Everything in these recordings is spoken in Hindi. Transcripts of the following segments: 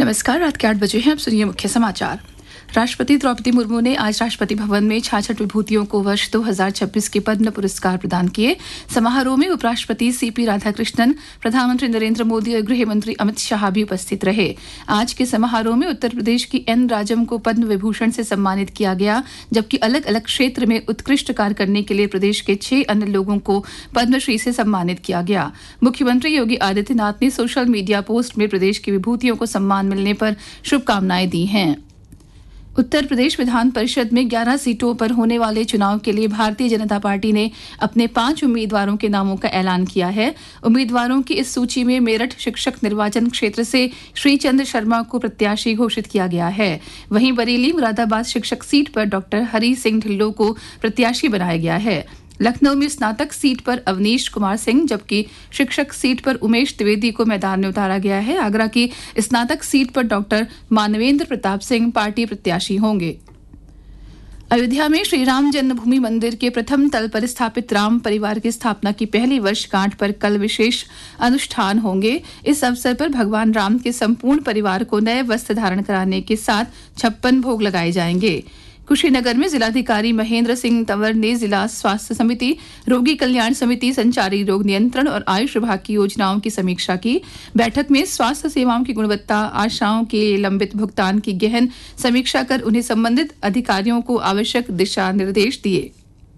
नमस्कार। रात के 8 बजे हैं। अब सुनिए मुख्य समाचार। राष्ट्रपति द्रौपदी मुर्मू ने आज राष्ट्रपति भवन में 66 विभूतियों को वर्ष 2026 के पद्म पुरस्कार प्रदान किए। समारोह में उपराष्ट्रपति सीपी राधाकृष्णन, प्रधानमंत्री नरेंद्र मोदी और गृह मंत्री अमित शाह भी उपस्थित रहे। आज के समारोह में उत्तर प्रदेश की एन राजम को पद्म विभूषण से सम्मानित किया गया, जबकि अलग अलग क्षेत्र में उत्कृष्ट कार्य करने के लिए प्रदेश के 6 अन्य लोगों को पद्मश्री से सम्मानित किया गया। मुख्यमंत्री योगी आदित्यनाथ ने सोशल मीडिया पोस्ट में प्रदेश की विभूतियों को सम्मान मिलने पर शुभकामनाएं दी हैं। उत्तर प्रदेश विधान परिषद में 11 सीटों पर होने वाले चुनाव के लिए भारतीय जनता पार्टी ने अपने 5 उम्मीदवारों के नामों का ऐलान किया है। उम्मीदवारों की इस सूची में मेरठ शिक्षक निर्वाचन क्षेत्र से श्रीचंद्र शर्मा को प्रत्याशी घोषित किया गया है। वहीं बरेली मुरादाबाद शिक्षक सीट पर डॉक्टर हरि सिंह ढिल्लों को प्रत्याशी बनाया गया है। लखनऊ में स्नातक सीट पर अवनीश कुमार सिंह, जबकि शिक्षक सीट पर उमेश द्विवेदी को मैदान में उतारा गया है। आगरा की स्नातक सीट पर डॉक्टर मानवेंद्र प्रताप सिंह पार्टी प्रत्याशी होंगे। अयोध्या में श्री राम जन्मभूमि मंदिर के प्रथम तल पर स्थापित राम परिवार की स्थापना की पहली वर्षगांठ पर कल विशेष अनुष्ठान होंगे। इस अवसर पर भगवान राम के संपूर्ण परिवार को नए वस्त्र धारण कराने के साथ 56 भोग लगाए जाएंगे। कुशीनगर में जिलाधिकारी महेंद्र सिंह तंवर ने जिला स्वास्थ्य समिति, रोगी कल्याण समिति, संचारी रोग नियंत्रण और आयुष विभाग की योजनाओं की समीक्षा की। बैठक में स्वास्थ्य सेवाओं की गुणवत्ता, आशाओं के लंबित भुगतान की गहन समीक्षा कर उन्हें संबंधित अधिकारियों को आवश्यक दिशा निर्देश दिए।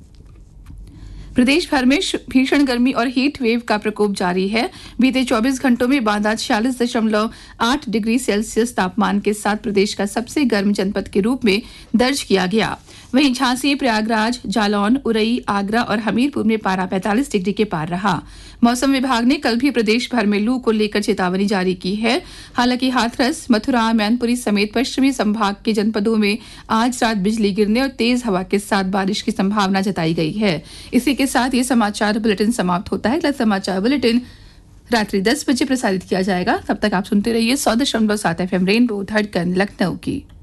प्रदेश भर में भीषण गर्मी और हीट वेव का प्रकोप जारी है। बीते 24 घंटों में बांदा 46.8 डिग्री सेल्सियस तापमान के साथ प्रदेश का सबसे गर्म जनपद के रूप में दर्ज किया गया। वहीं झांसी, प्रयागराज, जालौन, उरई, आगरा और हमीरपुर में पारा 45 डिग्री के पार रहा। मौसम विभाग ने कल भी प्रदेश भर में लू को लेकर चेतावनी जारी की है। हालांकि हाथरस, मथुरा, मैनपुरी समेत पश्चिमी संभाग के जनपदों में आज रात बिजली गिरने और तेज हवा के साथ बारिश की संभावना जताई गई है। इसी के साथ ये समाचार बुलेटिन समाप्त होता है। अगला समाचार बुलेटिन रात्रि 10 बजे प्रसारित किया जाएगा। तब तक आप सुनते रहिए 100.7 FM रेनबो धड़कन लखनऊ की।